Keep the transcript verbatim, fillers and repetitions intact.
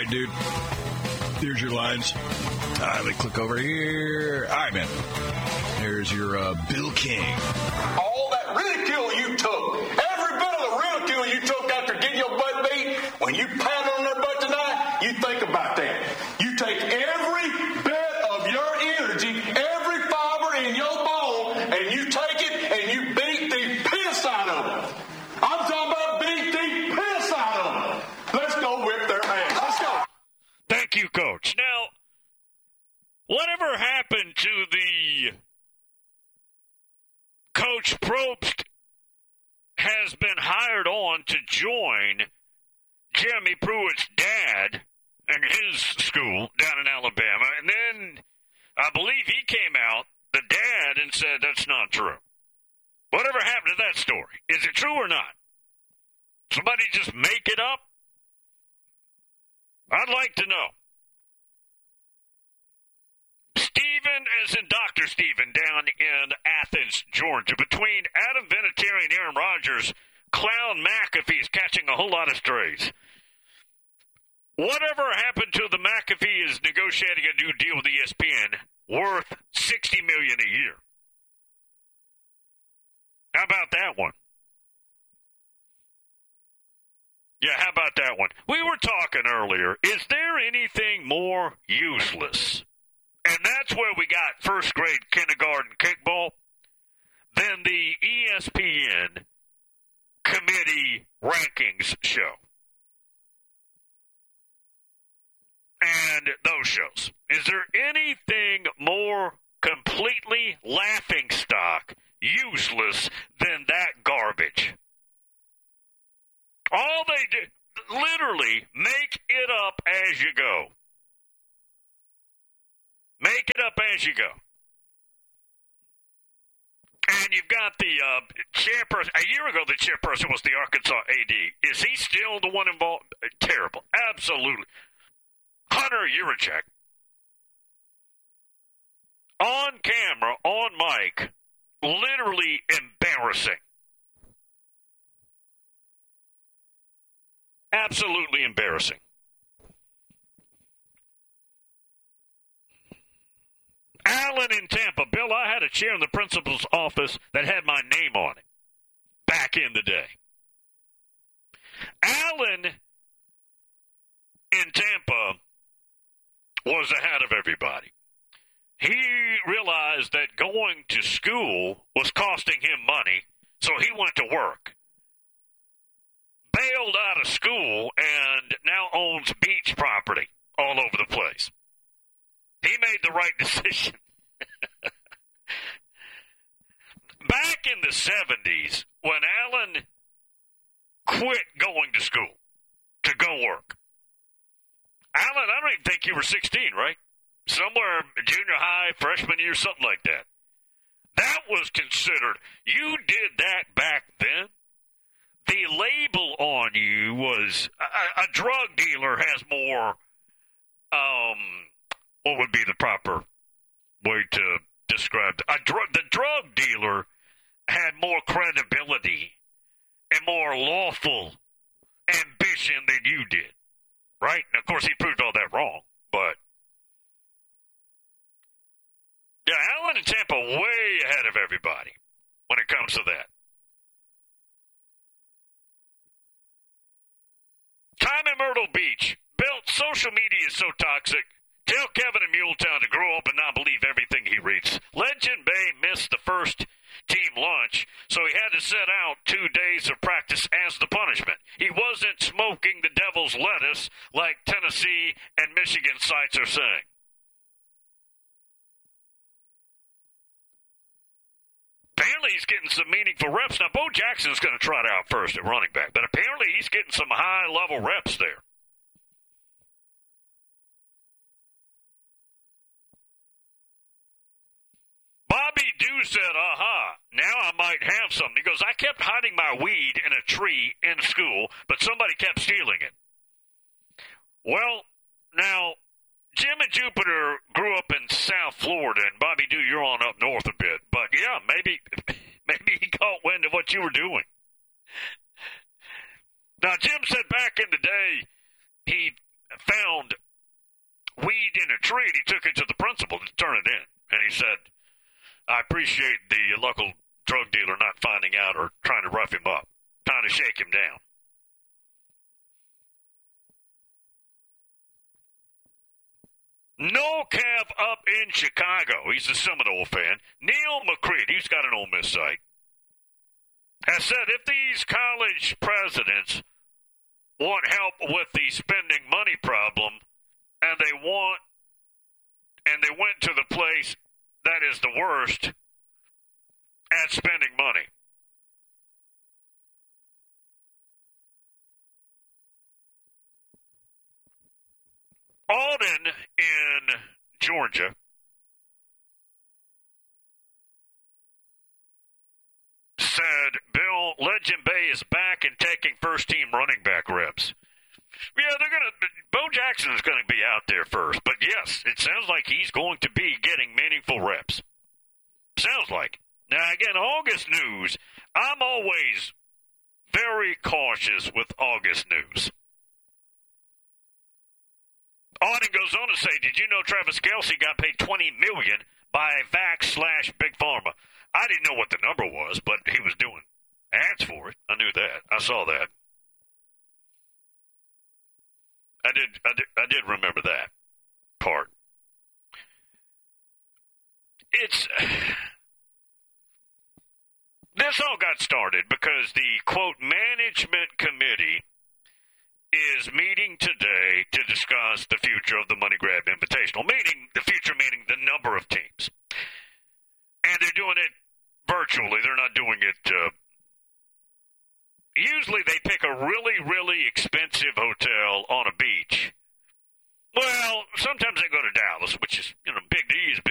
right, dude. Here's your lines. All right, let me click over here. All right, man. Here's your uh, Bill King. All that ridicule you took, every bit of the ridicule you took after getting your butt beat, when you pounded on their butt tonight, you think about that. You take every bit of your energy, every fiber in your bone, and you take it and you beat the piss out of them. I'm talking about beat the piss out of them. Let's go whip their ass. Let's go. Thank you, Coach. Now, whatever happened to the Coach Probst has been hired on to join Jeremy Pruitt's dad and his school down in Alabama, and then I believe he came out, the dad, and said that's not true. Whatever happened to that story? Is it true or not? Somebody just make it up? I'd like to know. Stephen, as in Doctor Stephen, down in Athens, Georgia. Between Adam Vinatieri and Aaron Rodgers, Clown McAfee's catching a whole lot of strays. Whatever happened to the McAfee is negotiating a new deal with E S P N worth sixty million dollars a year. How about that one? Yeah, how about that one? We were talking earlier. Is there anything more useless? And that's where we got first grade kindergarten kickball than the E S P N committee rankings show. And those shows. Is there anything more completely laughingstock useless than that garbage? All they do, literally, make it up as you go. Make it up as you go. And you've got the uh, chairperson. A year ago, the chairperson was the Arkansas A D. Is he still the one involved? Terrible. Absolutely. Hunter Yurachek. On camera, on mic, literally embarrassing. Absolutely embarrassing. Allen in Tampa. Bill, I had a chair in the principal's office that had my name on it back in the day. Allen in Tampa was ahead of everybody. He realized that going to school was costing him money, so he went to work. Bailed out of school and now owns beach property all over the place. He made the right decision. Back in the seventies, when Allen quit going to school to go work, Allen, I don't even think you were sixteen, right? Somewhere junior high, freshman year, something like that. That was considered, you did that back then. The label on you was a, a drug dealer has more, um, what would be the proper way to describe it? A dr- the drug dealer had more credibility and more lawful ambition than you did, right? And of course, he proved all that wrong, but yeah, Allen and Tampa way ahead of everybody when it comes to that. Time in Myrtle Beach. Built social media is so toxic. Tell Kevin in Muletown to grow up and not believe everything he reads. Legend Bay missed the first team lunch, so he had to set out two days of practice as the punishment. He wasn't smoking the devil's lettuce like Tennessee and Michigan sites are saying. Apparently he's getting some meaningful reps. Now, Bo Jackson's going to trot out first at running back, but apparently he's getting some high-level reps there. Bobby Dew said, aha, now I might have something. He goes, I kept hiding my weed in a tree in school, but somebody kept stealing it. Well, now, Jim and Jupiter grew up in South Florida, and Bobby Dew, you're on up north a bit. But, yeah, maybe maybe he caught wind of what you were doing. Now, Jim said back in the day he found weed in a tree, and he took it to the principal to turn it in. And he said, I appreciate the local drug dealer not finding out or trying to rough him up, trying to shake him down. No Cav up in Chicago. He's a Seminole fan. Neil McCready, he's got an Ole Miss site, has said if these college presidents want help with the spending money problem, and they want, and they went to the place that is the worst at spending money. Alden in Georgia said, Bill, Legend Bay is back and taking first-team running back reps. Yeah, they're going to, Bo Jackson is going to be out there first. But yes, it sounds like he's going to be getting meaningful reps. Sounds like. Now, again, August news, I'm always very cautious with August news. Auden goes on to say, did you know Travis Kelce got paid twenty million dollars by Vax slash Big Pharma? I didn't know what the number was, but he was doing ads for it. I knew that. I saw that. I did, I did, I did remember that part. It's, this all got started because the, quote, management committee is meeting today to discuss the future of the Money Grab Invitational, meaning the future meaning the number of teams. And they're doing it virtually. They're not doing it, uh, usually they pick a really, really expensive hotel on a beach. Well, sometimes they go to Dallas, which is